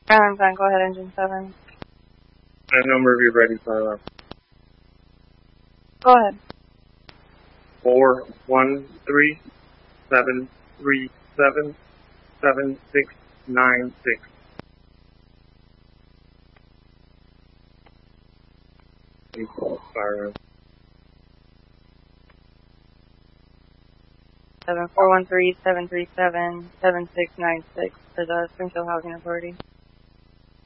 I'm fine. Go ahead, engine 7. That number if you're ready for Go ahead. 413-737-7696. Fire. 413-737-7696 for the Springfield Housing Authority.